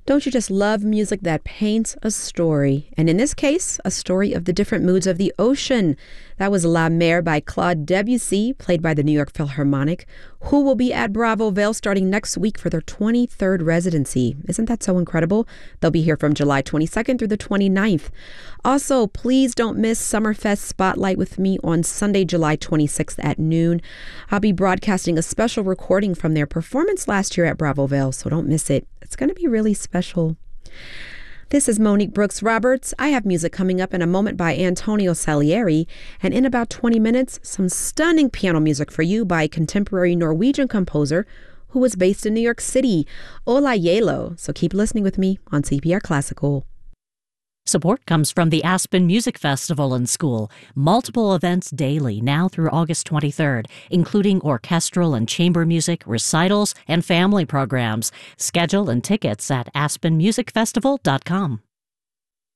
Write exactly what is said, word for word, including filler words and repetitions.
Don't you just love music that paints a story? And in this case, a story of the different moods of the ocean. That was La Mer by Claude Debussy, played by the New York Philharmonic, who will be at Bravo Vail starting next week for their twenty-third residency. Isn't that so incredible? They'll be here from July twenty-second through the twenty-ninth. Also, please don't miss Summerfest Spotlight with me on Sunday, July twenty-sixth at noon. I'll be broadcasting a special recording from their performance last year at Bravo Vail, so don't miss it. It's going to be really special. This is Monique Brooks Roberts. I have music coming up in a moment by Antonio Salieri, and in about twenty minutes, some stunning piano music for you by contemporary Norwegian composer who was based in New York City, Ola Yelo. So keep listening with me on C P R Classical. Support comes from the Aspen Music Festival and School. Multiple events daily now through August twenty-third, including orchestral and chamber music, recitals, and family programs. Schedule and tickets at aspen music festival dot com.